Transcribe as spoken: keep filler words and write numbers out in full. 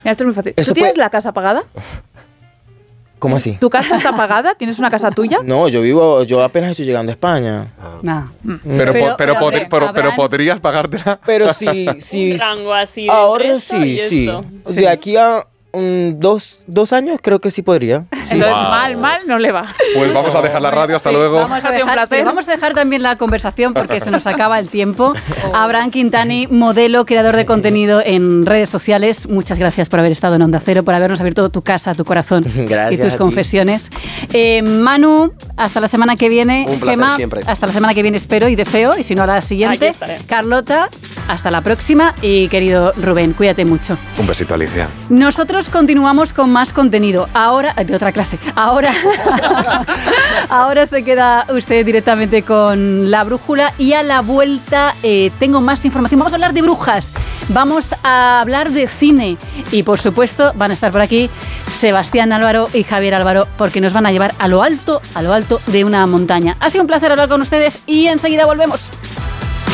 Mira, esto es muy fácil. ¿Tú Eso tienes puede- la casa pagada? ¿Cómo así? ¿Tu casa está pagada? ¿Tienes una casa tuya? No, yo vivo, yo apenas estoy llegando a España. Nah. Pero, Pero- po- pero, pero, podri- hombre, pero- pero habrán- podrías pagártela. Pero sí, sí. Un rango así de Ahora entre esto sí, y sí. esto. Sí. De aquí a mm, dos, dos años creo que sí podría. Entonces, Wow. mal, mal no le va. Pues vamos a dejar la radio, hasta Sí, luego. Vamos a, Ha sido un dejar, placer. pero vamos a dejar también la conversación porque se nos acaba el tiempo. Abraham Quintani, modelo, creador de contenido en redes sociales. Muchas gracias por haber estado en Onda Cero, por habernos abierto tu casa, tu corazón Gracias y tus a ti. confesiones. Eh, Manu, hasta la semana que viene. Un placer Gemma, siempre. hasta la semana que viene espero y deseo, y si no a la Aquí siguiente. estaré. Carlota, hasta la próxima. Y querido Rubén, cuídate mucho. Un besito, Alicia. Nosotros continuamos con más contenido. Ahora, de otra clase. Ahora, ahora se queda usted directamente con La Brújula y a la vuelta eh, tengo más información. Vamos a hablar de brujas, vamos a hablar de cine y por supuesto van a estar por aquí Sebastián Álvaro y Javier Álvaro porque nos van a llevar a lo alto, a lo alto de una montaña. Ha sido un placer hablar con ustedes y enseguida volvemos.